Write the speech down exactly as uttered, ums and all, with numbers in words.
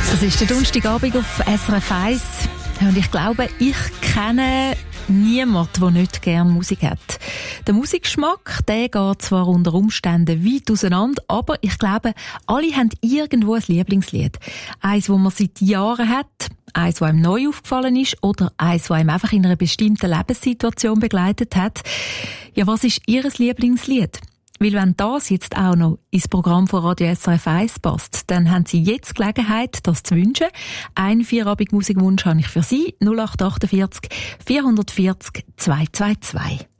Das ist der Donnerstagabend auf S R F eins. Und ich glaube, ich kenne niemanden, der nicht gerne Musik hat. Der Musikgeschmack, der geht zwar unter Umständen weit auseinander, aber ich glaube, alle haben irgendwo ein Lieblingslied. Eins, das man seit Jahren hat, eins, das einem neu aufgefallen ist oder eins, das einem einfach in einer bestimmten Lebenssituation begleitet hat. Ja, was ist Ihr Lieblingslied? Weil wenn das jetzt auch noch ins Programm von Radio S R F eins passt, dann haben Sie jetzt Gelegenheit, das zu wünschen. Ein Vierabend Musikwunsch habe ich für Sie. null acht acht vier vier vier vier zwei zwei zwei.